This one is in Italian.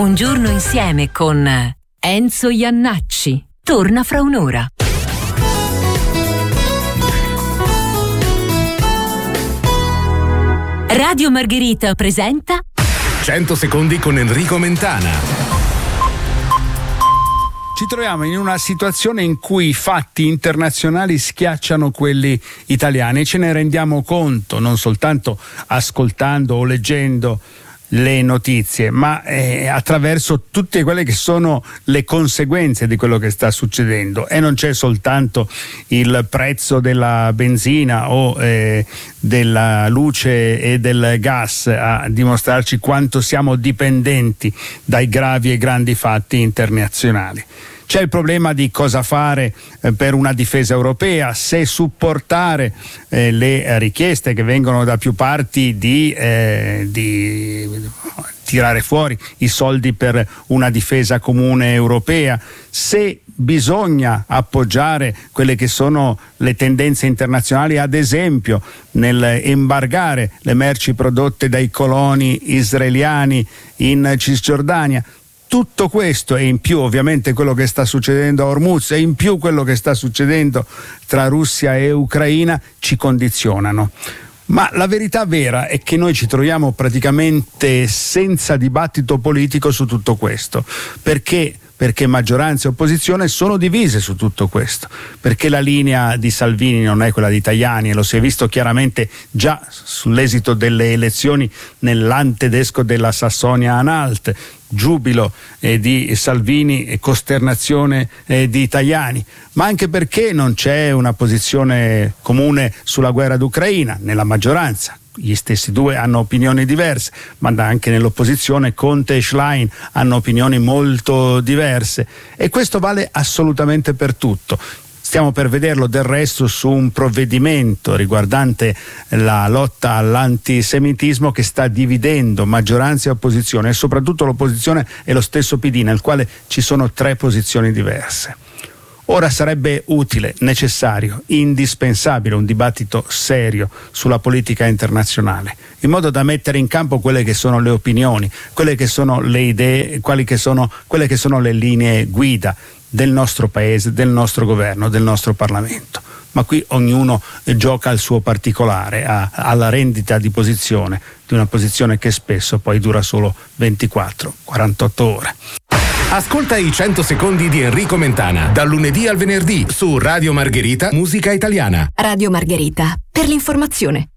Un giorno insieme con Enzo Iannacci. Torna fra un'ora. Radio Margherita presenta 100 secondi con Enrico Mentana. Ci troviamo in una situazione in cui i fatti internazionali schiacciano quelli italiani e ce ne rendiamo conto non soltanto ascoltando o leggendo le notizie, ma attraverso tutte quelle che sono le conseguenze di quello che sta succedendo. E non c'è soltanto il prezzo della benzina o della luce e del gas a dimostrarci quanto siamo dipendenti dai gravi e grandi fatti internazionali. C'è il problema di cosa fare per una difesa europea, se supportare le richieste che vengono da più parti di tirare fuori i soldi per una difesa comune europea, se bisogna appoggiare quelle che sono le tendenze internazionali, ad esempio nel embargare le merci prodotte dai coloni israeliani in Cisgiordania. Tutto questo e in più ovviamente quello che sta succedendo a Hormuz e in più quello che sta succedendo tra Russia e Ucraina ci condizionano. Ma la verità vera è che noi ci troviamo praticamente senza dibattito politico su tutto questo. Perché maggioranza e opposizione sono divise su tutto questo, perché la linea di Salvini non è quella di Tajani e lo si è visto chiaramente già sull'esito delle elezioni nell'Land tedesco della Sassonia-Anhalt, giubilo di Salvini e costernazione di Tajani, ma anche perché non c'è una posizione comune sulla guerra d'Ucraina nella maggioranza. Gli stessi due hanno opinioni diverse, ma anche nell'opposizione Conte e Schlein hanno opinioni molto diverse e questo vale assolutamente per tutto. Stiamo per vederlo del resto su un provvedimento riguardante la lotta all'antisemitismo che sta dividendo maggioranza e opposizione, e soprattutto l'opposizione e lo stesso PD, nel quale ci sono tre posizioni diverse. Ora sarebbe utile, necessario, indispensabile un dibattito serio sulla politica internazionale, in modo da mettere in campo quelle che sono le opinioni, quelle che sono le idee, quelle che sono le linee guida del nostro paese, del nostro governo, del nostro Parlamento. Ma qui ognuno gioca al suo particolare, alla rendita di posizione, di una posizione che spesso poi dura solo 24-48 ore. Ascolta i 100 secondi di Enrico Mentana, dal lunedì al venerdì su Radio Margherita, Musica Italiana. Radio Margherita, per l'informazione.